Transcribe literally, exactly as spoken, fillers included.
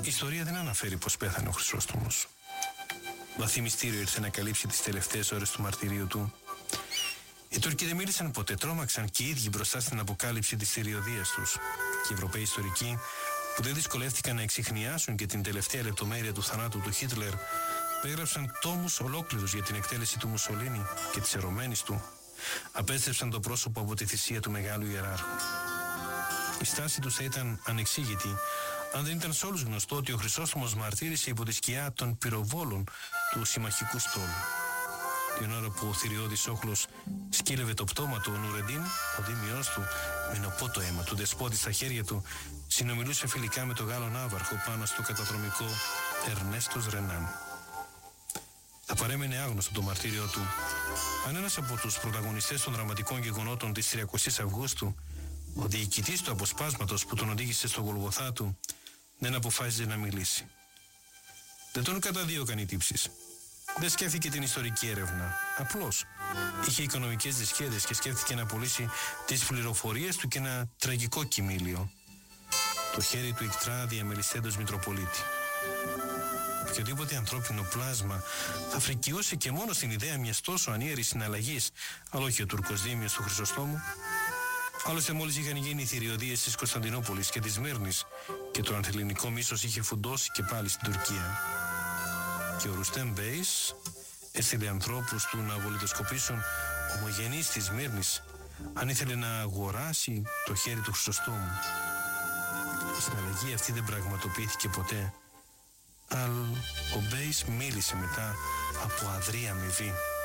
Η ιστορία δεν αναφέρει πως πέθανε ο Χρυσόστομος. Βαθύ μυστήριο ήρθε να καλύψει τις τελευταίες ώρες του μαρτυρίου του. Οι Τούρκοι δεν μίλησαν ποτέ, τρόμαξαν και οι ίδιοι μπροστά στην αποκάλυψη της θηριωδίας τους. Και οι Ευρωπαίοι ιστορικοί, που δεν δυσκολεύτηκαν να εξιχνιάσουν και την τελευταία λεπτομέρεια του θανάτου του Χίτλερ, έγραψαν τόμους ολόκληρους για την εκτέλεση του Μουσολίνι και της ερωμένης του. Απέστρεψαν το πρόσωπο από τη θυσία του μεγάλου ιεράρχου. Η στάση τους θα ήταν ανεξήγητη αν δεν ήταν σε όλους γνωστό ότι ο Χρυσόστομος μαρτύρησε υπό τη σκιά των πυροβόλων του συμμαχικού στόλου. Την ώρα που ο θηριώδης όχλος σκύλευε το πτώμα του, ο Νουρεντίν, ο δήμιος του, με νοπό το αίμα του δεσπότη στα χέρια του, συνομιλούσε φιλικά με τον Γάλλο ναύαρχο πάνω στο καταδρομικό Ερνέστος Ρενάν. Θα παρέμενε άγνωστο το μαρτύριό του αν ένας από τους πρωταγωνιστές των δραματικών γεγονότων της τριακοστής Αυγούστου, ο διοικητής του αποσπάσματος που τον οδήγησε στο Γολγοθά του, δεν αποφάσιζε να μιλήσει. Δεν τον καταδίωκαν οι τύψεις. Δεν σκέφτηκε την ιστορική έρευνα. Απλώς είχε οικονομικές δυσχέδες και σκέφτηκε να πουλήσει τις πληροφορίες του και ένα τραγικό κοιμήλιο. Το χέρι του ικτρά διαμελισσέντος Μητροπολίτη. Οποιοδήποτε ανθρώπινο πλάσμα θα φρικιούσε και μόνο στην ιδέα μιας τόσο ανίερης συναλλαγής, αλλά όχι ο Τούρκος δήμιος του Χρυσοστόμου. Άλλωστε, μόλις είχαν γίνει οι θηριωδίες της Κωνσταντινούπολης και της Σμύρνης και το ανθελληνικό μίσος είχε φουντώσει και πάλι στην Τουρκία. Και ο Ρουστέμ Μπέης έστειλε ανθρώπους του να βολιδοσκοπήσουν ομογενείς της Σμύρνης αν ήθελε να αγοράσει το χέρι του Χρυσοστόμου. Η συναλλαγή αυτή δεν πραγματοποιήθηκε ποτέ, αλλά ο Μπέης μίλησε μετά από αδρή αμοιβή.